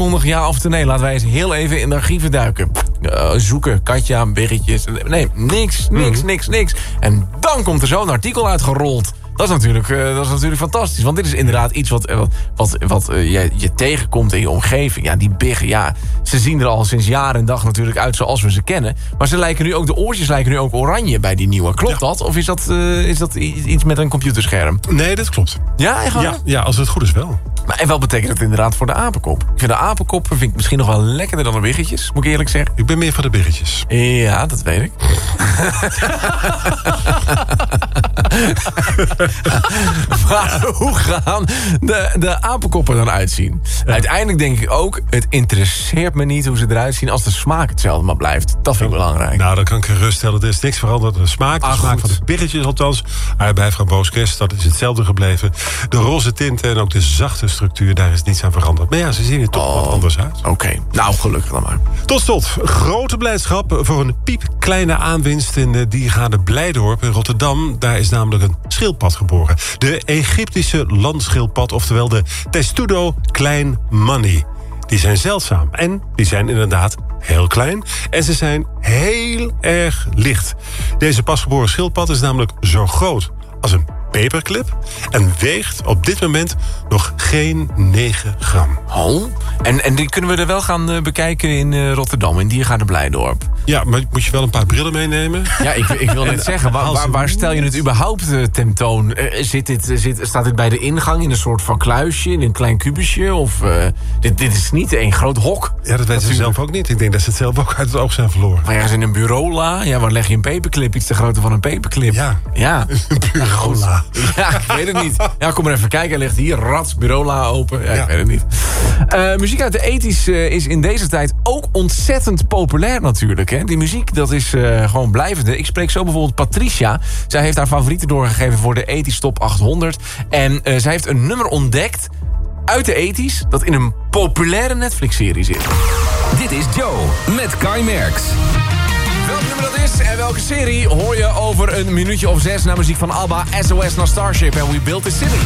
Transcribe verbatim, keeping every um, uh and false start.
aankondigen, ja of nee. Laten wij eens heel even in de archieven duiken. Uh, zoeken, Katja, biggetjes. Nee, niks, niks, mm. niks, niks. En dan komt er zo'n artikel uitgerold. Dat is, natuurlijk, uh, dat is natuurlijk fantastisch. Want dit is inderdaad iets wat, wat, wat, wat uh, je, je tegenkomt in je omgeving. Ja, die biggen, ja, ze zien er al sinds jaar en dag natuurlijk uit zoals we ze kennen. Maar ze lijken nu ook, de oortjes lijken nu ook oranje bij die nieuwe. Klopt ja. dat? Of is dat, uh, is dat iets met een computerscherm? Nee, dat klopt. Ja, eigenlijk? Ja, ja, als het goed is wel. Maar en wat betekent het inderdaad voor de apenkop? Ik vind de apenkop vind ik misschien nog wel lekkerder dan de biggetjes, moet ik eerlijk zeggen. Ik ben meer van de biggetjes. Ja, dat weet ik. Maar hoe gaan de, de apenkoppen dan uitzien? Ja. Uiteindelijk denk ik ook, het interesseert me niet hoe ze eruit zien als de smaak hetzelfde maar blijft. Dat vind ik belangrijk. Nou, dan kan ik geruststellen, er is niks veranderd. De smaak, de ah, smaak goed. van de biggetjes althans. Aardbei, framboos, dat is hetzelfde gebleven. De roze tinten en ook de zachte structuur, daar is niets aan veranderd. Maar ja, ze zien er toch oh, wat anders uit. Oké, okay. Nou gelukkig dan maar. Tot slot, grote blijdschap voor een piepkleine aanwinst in de Diergaarde Blijdorp in Rotterdam. Daar is namelijk een schildpad geboren. De Egyptische landschildpad, oftewel de Testudo klein manni. Die zijn zeldzaam en die zijn inderdaad heel klein. En ze zijn heel erg licht. Deze pasgeboren schildpad is namelijk zo groot als een paperclip en weegt op dit moment nog geen negen gram. Oh, en, en die kunnen we er wel gaan uh, bekijken in uh, Rotterdam, in Diergaarde Blijdorp. Ja, maar moet je wel een paar brillen meenemen? Ja, ik, ik wil net zeggen, waar, waar, waar stel je het überhaupt uh, tentoon? Uh, zit dit, zit, staat dit bij de ingang in een soort van kluisje, in een klein kubusje? Of uh, dit, dit is niet één groot hok? Ja, dat weten ze zelf ook niet. Ik denk dat ze het zelf ook uit het oog zijn verloren. Maar ergens in een bureaula, ja, waar leg je een paperclip? Iets te grootte van een paperclip. Ja, ja. een bureaula. Ja, ik weet het niet. Ja, kom maar even kijken. Hij ligt hier, rats, bureaula open. Ja, ja. Ik weet het niet. Uh, muziek uit de ethisch uh, is in deze tijd ook ontzettend populair natuurlijk. Hè? Die muziek, dat is uh, gewoon blijvende. Ik spreek zo bijvoorbeeld Patricia. Zij heeft haar favorieten doorgegeven voor de ethisch top achthonderd. En uh, zij heeft een nummer ontdekt uit de ethisch dat in een populaire Netflix-serie zit. Dit is Joe met Kai Merks. Welk nummer dat is en welke serie hoor je over een minuutje of zes naar muziek van ABBA, S O S naar Starship en We Built This City.